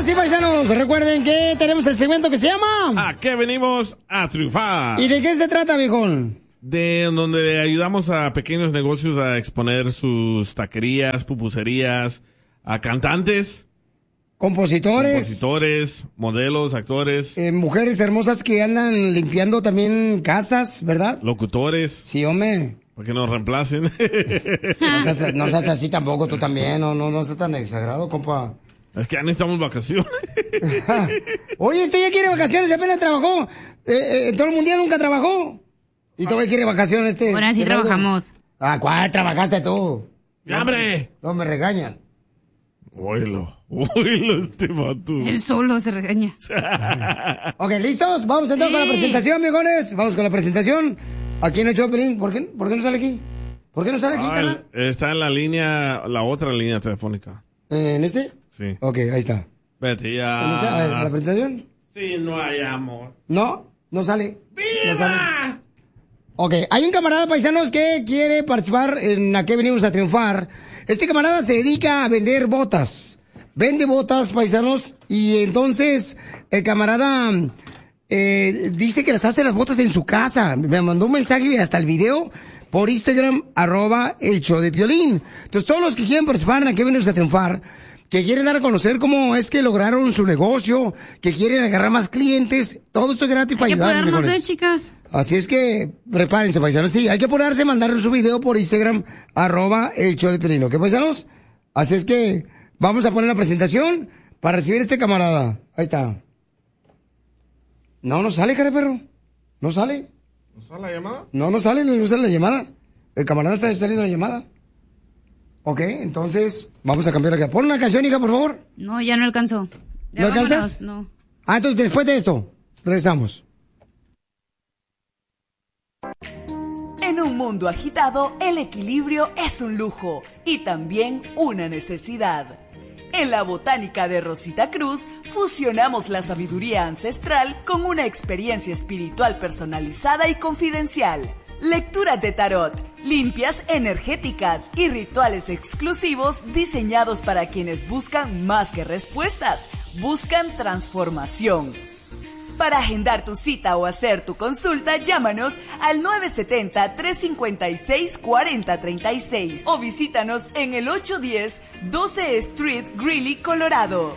Ahora sí, paisanos, recuerden que tenemos el segmento que se llama... ¿A qué venimos a triunfar? ¿Y de qué se trata, viejón? De donde ayudamos a pequeños negocios a exponer sus taquerías, pupuserías, a cantantes, compositores, modelos, actores, mujeres hermosas que andan limpiando también casas, ¿verdad? locutores. Sí, hombre. Para que nos reemplacen. No seas así tampoco, tú también, no seas tan exagerado, compa. Es que ya necesitamos vacaciones. Oye, ya quiere vacaciones, apenas trabajó. Todo el mundial nunca trabajó. Y todavía quiere vacaciones Ahora sí trabajamos. ¿Cuál trabajaste tú? ¡Hambre! No me regañan. Oílo este vato. Él solo se regaña. Ok, ¿listos? Vamos a entrar con la presentación, viejones. Vamos con la presentación. Aquí en el Choplin. ¿Por qué no sale aquí? ¿Por qué no sale aquí, carnal? Está en la línea, la otra línea telefónica. ¿En este? Sí. Ok, ahí está. Vete ya. ¿En este? A ver, ¿la presentación? Sí, no hay amor. No sale. ¡Viva! No sale. Ok, hay un camarada, paisanos, que quiere participar en ¿A qué venimos a triunfar? Este camarada se dedica a vender botas. Vende botas, paisanos, y entonces el camarada dice que las hace las botas en su casa. Me mandó un mensaje y hasta el video por Instagram, @elshowdepiolín. Entonces, todos los que quieren participar en ¿A qué venimos a triunfar? Que quieren dar a conocer cómo es que lograron su negocio, que quieren agarrar más clientes, todo esto es gratis para ayudar. Hay que apurarnos, chicas. Así es que prepárense, paisanos. Sí, hay que apurarse, mandar su video por Instagram, @elshowdepiolín. ¿Ok, paisanos? Así es que vamos a poner la presentación para recibir a este camarada. Ahí está. No sale, cara de perro. No sale. ¿No sale la llamada? No sale la llamada. El camarada está saliendo la llamada. Ok, entonces vamos a cambiar acá. Pon una canción, hija, por favor. No, ya no alcanzó. ¿No alcanzas? No. Entonces después de esto, regresamos. En un mundo agitado, el equilibrio es un lujo y también una necesidad. En la Botánica de Rosita Cruz, fusionamos la sabiduría ancestral con una experiencia espiritual personalizada y confidencial. Lecturas de tarot, limpias energéticas y rituales exclusivos diseñados para quienes buscan más que respuestas, buscan transformación. Para agendar tu cita o hacer tu consulta, llámanos al 970-356-4036 o visítanos en el 810 12 Street, Greeley, Colorado.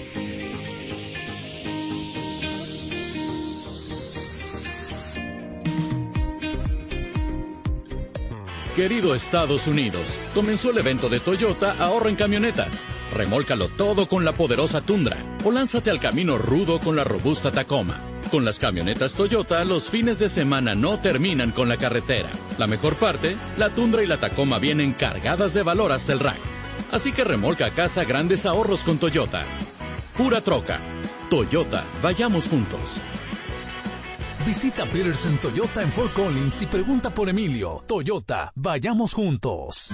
Querido Estados Unidos, comenzó el evento de Toyota Ahorro en Camionetas. Remólcalo todo con la poderosa Tundra o lánzate al camino rudo con la robusta Tacoma. Con las camionetas Toyota, los fines de semana no terminan con la carretera. La mejor parte, la Tundra y la Tacoma vienen cargadas de valor hasta el rack. Así que remolca a casa grandes ahorros con Toyota. Pura troca. Toyota, vayamos juntos. Visita Peterson Toyota en Fort Collins y pregunta por Emilio. Toyota, vayamos juntos.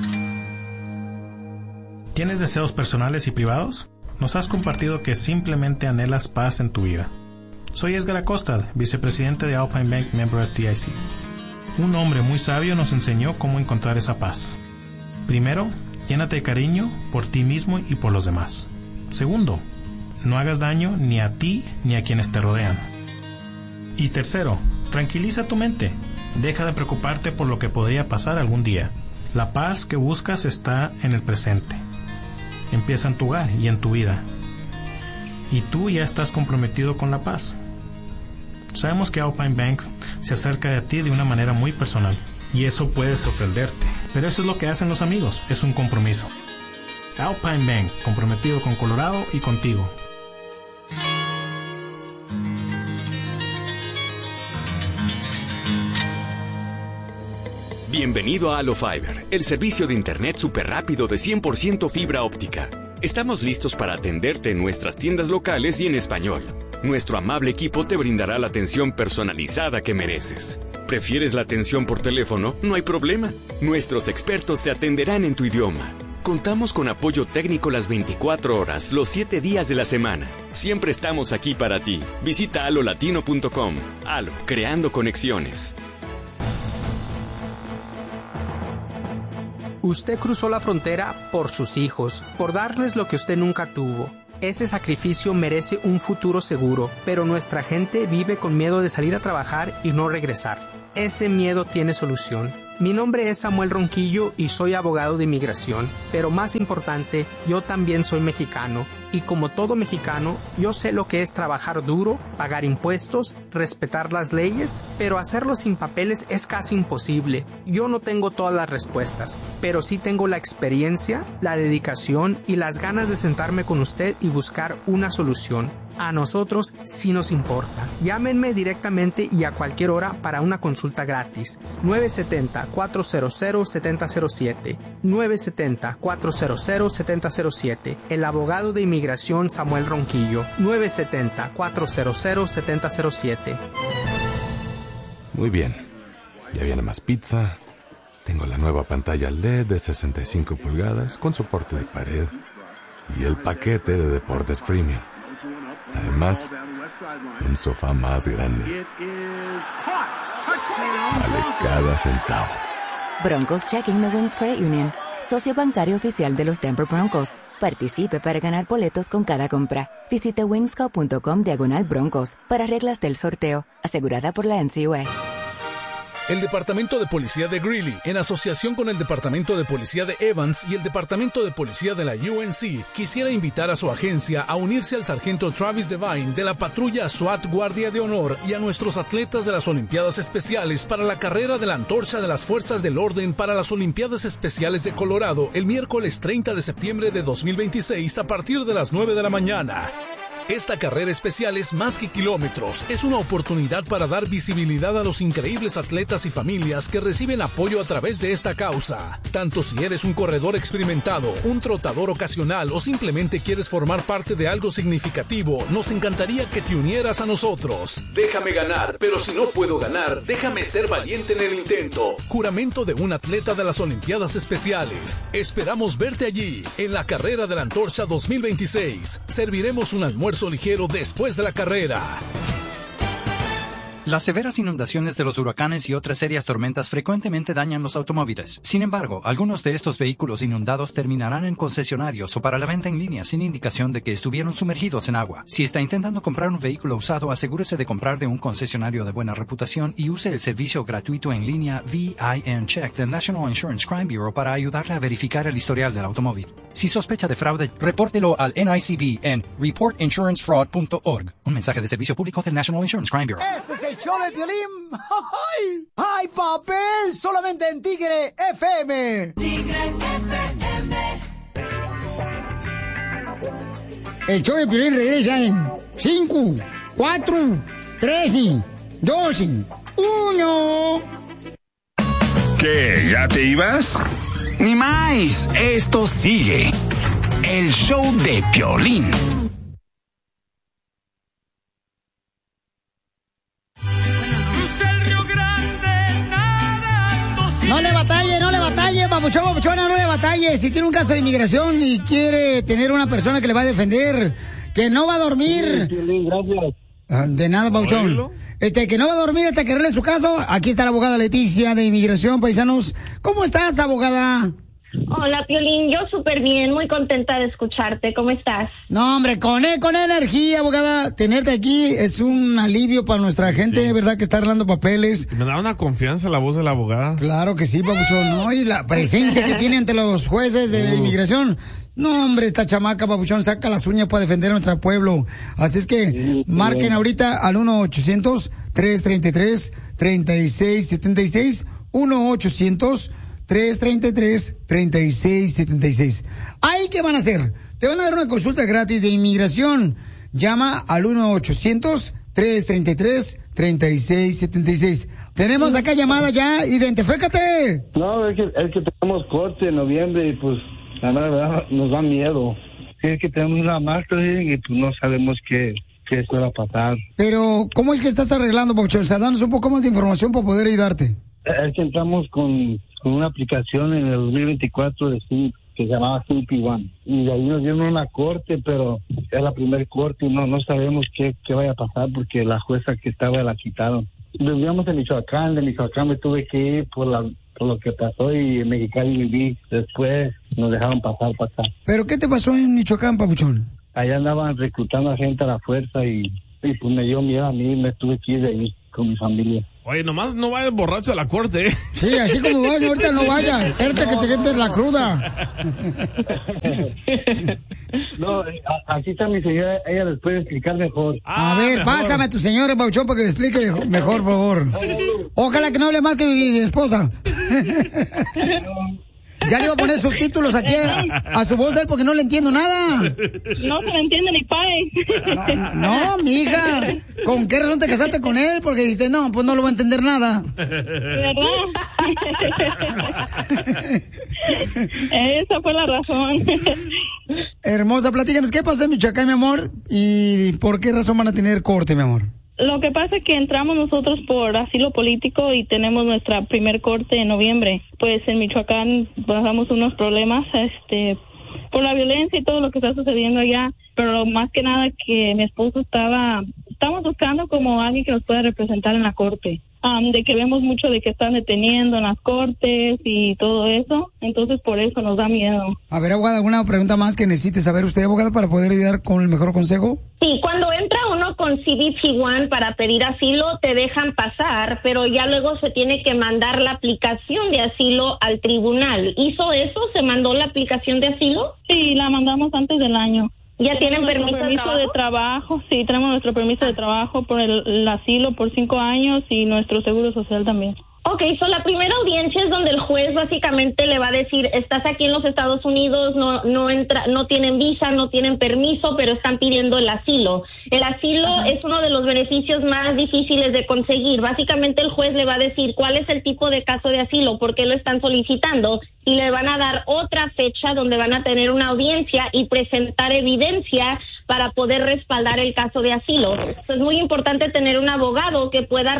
¿Tienes deseos personales y privados? Nos has compartido que simplemente anhelas paz en tu vida. Soy Edgar Acosta, vicepresidente de Alpine Bank, member FDIC. Un hombre muy sabio nos enseñó cómo encontrar esa paz. Primero, llénate de cariño por ti mismo y por los demás. Segundo, no hagas daño ni a ti ni a quienes te rodean. Y tercero, tranquiliza tu mente. Deja de preocuparte por lo que podría pasar algún día. La paz que buscas está en el presente. Empieza en tu hogar y en tu vida. Y tú ya estás comprometido con la paz. Sabemos que Alpine Bank se acerca de ti de una manera muy personal. Y eso puede sorprenderte. Pero eso es lo que hacen los amigos. Es un compromiso. Alpine Bank, comprometido con Colorado y contigo. Bienvenido a Halo Fiber, el servicio de internet súper rápido de 100% fibra óptica. Estamos listos para atenderte en nuestras tiendas locales y en español. Nuestro amable equipo te brindará la atención personalizada que mereces. ¿Prefieres la atención por teléfono? No hay problema. Nuestros expertos te atenderán en tu idioma. Contamos con apoyo técnico las 24 horas, los 7 días de la semana. Siempre estamos aquí para ti. Visita halolatino.com. Halo, creando conexiones. Usted cruzó la frontera por sus hijos, por darles lo que usted nunca tuvo. Ese sacrificio merece un futuro seguro, pero nuestra gente vive con miedo de salir a trabajar y no regresar. Ese miedo tiene solución. Mi nombre es Samuel Ronquillo y soy abogado de inmigración, pero más importante, yo también soy mexicano. Y como todo mexicano, yo sé lo que es trabajar duro, pagar impuestos, respetar las leyes, pero hacerlo sin papeles es casi imposible. Yo no tengo todas las respuestas, pero sí tengo la experiencia, la dedicación y las ganas de sentarme con usted y buscar una solución. A nosotros sí nos importa. Llámenme directamente y a cualquier hora para una consulta gratis. 970-400-7007. 970-400-7007. El abogado de inmigración Samuel Ronquillo. 970-400-7007. Muy bien. Ya viene más pizza. Tengo la nueva pantalla LED de 65 pulgadas con soporte de pared. Y el paquete de deportes premium. Además, un sofá más grande. Vale cada centavo. Broncos Checking the Wings Credit Union, socio bancario oficial de los Denver Broncos. Participe para ganar boletos con cada compra. Visite wingsco.com/Broncos para reglas del sorteo, asegurada por la NCUA. El Departamento de Policía de Greeley, en asociación con el Departamento de Policía de Evans y el Departamento de Policía de la UNC, quisiera invitar a su agencia a unirse al sargento Travis Devine de la patrulla SWAT Guardia de Honor y a nuestros atletas de las Olimpiadas Especiales para la carrera de la Antorcha de las Fuerzas del Orden para las Olimpiadas Especiales de Colorado el miércoles 30 de septiembre de 2026 a partir de las 9 de la mañana. Esta carrera especial es más que kilómetros, es una oportunidad para dar visibilidad a los increíbles atletas y familias que reciben apoyo a través de esta causa. Tanto si eres un corredor experimentado, un trotador ocasional o simplemente quieres formar parte de algo significativo, nos encantaría que te unieras a nosotros. Déjame ganar, pero si no puedo ganar, déjame ser valiente en el intento. Juramento de un atleta de las Olimpiadas Especiales. Esperamos verte allí, en la carrera de la Antorcha 2026. Serviremos un almuerzo ligero después de la carrera. Las severas inundaciones de los huracanes y otras serias tormentas frecuentemente dañan los automóviles. Sin embargo, algunos de estos vehículos inundados terminarán en concesionarios o para la venta en línea sin indicación de que estuvieron sumergidos en agua. Si está intentando comprar un vehículo usado, asegúrese de comprar de un concesionario de buena reputación y use el servicio gratuito en línea VIN Check del National Insurance Crime Bureau para ayudarle a verificar el historial del automóvil. Si sospecha de fraude, repórtelo al NICB en reportinsurancefraud.org. Un mensaje de servicio público del National Insurance Crime Bureau. Este es el show de Piolín. ¡Ay! ¡Ay, papel! Solamente en Tigre FM. Tigre FM. El show de Piolín regresa en 5, 4, 3, 2, 1. ¿Qué? ¿Ya te ibas? Ni más, esto sigue. El show de Piolín. No le batalle, papuchona, no le batalle. Si tiene un caso de inmigración y quiere tener una persona que le va a defender, que no va a dormir. Sí, gracias. De nada, papuchón. Que no va a dormir hasta que arregle su caso. Aquí está la abogada Leticia de Inmigración, paisanos. ¿Cómo estás, abogada? Hola, Piolín, yo súper bien, muy contenta de escucharte. ¿Cómo estás? No, hombre, con energía, abogada. Tenerte aquí es un alivio para nuestra gente, sí. ¿Verdad? Que está arreglando papeles. Me da una confianza la voz de la abogada. Claro que sí, papuchón, ¿no? Y la presencia que tiene ante los jueces de inmigración. No, hombre, esta chamaca, papuchón, saca las uñas para defender a nuestro pueblo. Así es que marquen ahorita al 1-800-333-3676. 1-800-333-3676. ¿Ahí qué van a hacer? Te van a dar una consulta gratis de inmigración. Llama al 1-800-333-3676. Tenemos acá llamada ya. Identifícate. No, es que tenemos corte en noviembre y pues la verdad nos da miedo. Es que tenemos una máscara y pues no sabemos qué va a pasar. Pero, ¿cómo es que estás arreglando, Pauchón? O sea, danos un poco más de información para poder ayudarte. Es que entramos con una aplicación en el 2024 que se llamaba CP1 y de ahí nos dieron una corte, pero es la primer corte y no sabemos qué vaya a pasar porque la jueza que estaba la quitaron. Vivíamos en Michoacán, de Michoacán me tuve que ir por lo que pasó y en Mexicali viví. Después nos dejaron pasar para acá. ¿Pero qué te pasó en Michoacán, papuchón? allá andaban reclutando a gente a la fuerza y pues me dio miedo a mí, me tuve que ir de ahí con mi familia. Oye, nomás no vayas borracho a la corte, ¿eh? Sí, así como vas, ahorita no vayas. Espérate que te quites la cruda. No, aquí está mi señora, ella les puede explicar mejor. A ver, mejor. Pásame a tu señora, Pauchón, para que me explique mejor, por favor. Ojalá que no hable más que mi esposa. Ya le iba a poner subtítulos aquí a su voz de él porque no le entiendo nada. No se le entiende ni pae. No, mija. ¿Con qué razón te casaste con él? Porque dijiste, no, pues no lo va a entender nada. ¿Verdad? Esa fue la razón. Hermosa, platícanos, ¿qué pasó en Michoacán, mi amor? ¿Y por qué razón van a tener corte, mi amor? Lo que pasa es que entramos nosotros por asilo político y tenemos nuestra primer corte en noviembre. Pues en Michoacán pasamos unos problemas, por la violencia y todo lo que está sucediendo allá. Pero más que nada que mi esposo estamos buscando como alguien que nos pueda representar en la corte. De que vemos mucho de que están deteniendo en las cortes y todo eso, entonces por eso nos da miedo. A ver, abogada, ¿alguna pregunta más que necesite saber usted, abogada, para poder ayudar con el mejor consejo? Sí, cuando entra uno con CBP-1 para pedir asilo, te dejan pasar, pero ya luego se tiene que mandar la aplicación de asilo al tribunal. ¿Hizo eso? ¿Se mandó la aplicación de asilo? Sí, la mandamos antes del año. ¿Ya tienen permiso de trabajo? Sí, tenemos nuestro permiso de trabajo por el asilo por 5 años y nuestro seguro social también. Ok, la primera audiencia es donde el juez básicamente le va a decir, estás aquí en los Estados Unidos, no tienen visa, no tienen permiso, pero están pidiendo el asilo. El asilo es uno de los beneficios más difíciles de conseguir. Básicamente el juez le va a decir cuál es el tipo de caso de asilo, por qué lo están solicitando, y le van a dar otra fecha donde van a tener una audiencia y presentar evidencia para poder respaldar el caso de asilo. Es muy importante tener un abogado que pueda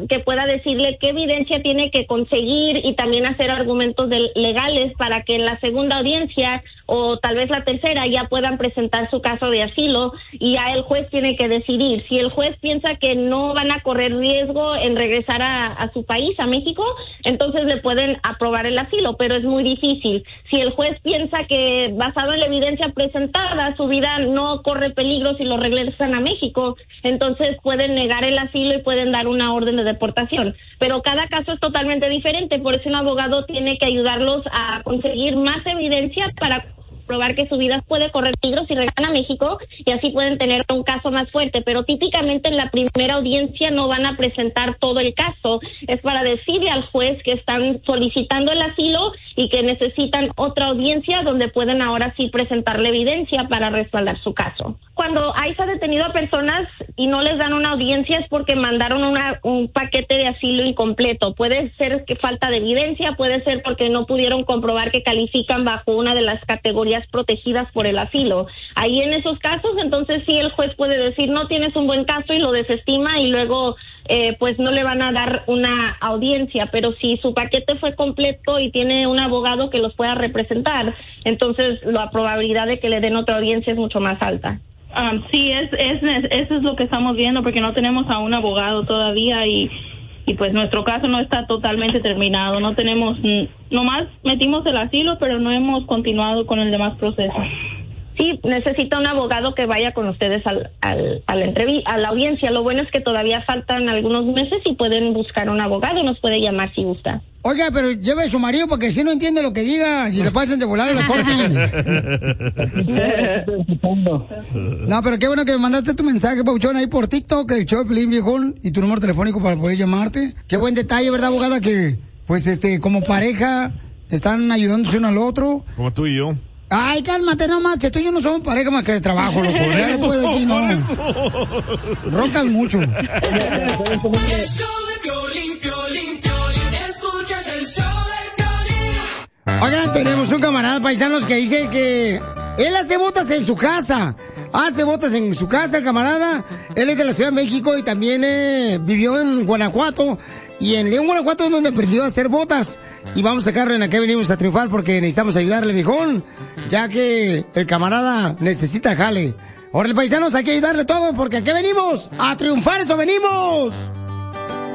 decirle qué evidencia tiene que conseguir y también hacer argumentos legales para que en la segunda audiencia o tal vez la tercera ya puedan presentar su caso de asilo, y ya el juez tiene que decidir. Si el juez piensa que no van a correr riesgo en regresar a su país, a México, entonces le pueden aprobar el asilo, pero es muy difícil. Si el juez piensa que basado en la evidencia presentada su vida no corre peligro si lo regresan a México, entonces pueden negar el asilo y pueden dar una orden de deportación. Pero cada caso es totalmente diferente, por eso un abogado tiene que ayudarlos a conseguir más evidencia para probar que su vida puede correr peligro si regresan a México, y así pueden tener un caso más fuerte. Pero típicamente en la primera audiencia no van a presentar todo el caso, es para decirle al juez que están solicitando el asilo y que necesitan otra audiencia donde pueden ahora sí presentar la evidencia para respaldar su caso. Cuando ICE ha detenido a personas y no les dan una audiencia es porque mandaron un paquete de asilo incompleto. Puede ser que falta de evidencia, puede ser porque no pudieron comprobar que califican bajo una de las categorías protegidas por el asilo. Ahí en esos casos, entonces sí el juez puede decir no tienes un buen caso y lo desestima, y luego pues no le van a dar una audiencia. Pero si su paquete fue completo y tiene un abogado que los pueda representar, entonces la probabilidad de que le den otra audiencia es mucho más alta. Sí, eso es lo que estamos viendo, porque no tenemos a un abogado todavía y pues nuestro caso no está totalmente terminado. No tenemos, nomás metimos el asilo, pero no hemos continuado con el demás proceso. Sí, necesita un abogado que vaya con ustedes a la audiencia. Lo bueno es que todavía faltan algunos meses y pueden buscar un abogado, nos puede llamar si gusta. Oiga, pero lleve a su marido porque si no entiende lo que diga y le pasen de volada en la corte. No, pero qué bueno que me mandaste tu mensaje, Pauchón, ahí por TikTok, el show de Pelín Viejón, y tu número telefónico para poder llamarte. Qué buen detalle, ¿verdad, abogada? Que, pues, como pareja están ayudándose uno al otro. Como tú y yo. Ay, cálmate nomás, que tú y yo no somos pareja más que de trabajo, loco. Ya después de aquí, no. Roncas mucho. El show de Piolín, Piolín, Piolín. Escuchas el show de Piolín. Oigan, tenemos un camarada paisanos que dice que él hace botas en su casa. Hace botas en su casa, el camarada. Él es de la Ciudad de México y también vivió en Guanajuato. Y en León, Guanajuato es donde aprendió a hacer botas. Y vamos a sacarlo en Aquí Venimos a Triunfar porque necesitamos ayudarle, viejón, ya que el camarada necesita jale. Ahora, paisanos, hay que ayudarle todo porque aquí venimos a triunfar, eso venimos.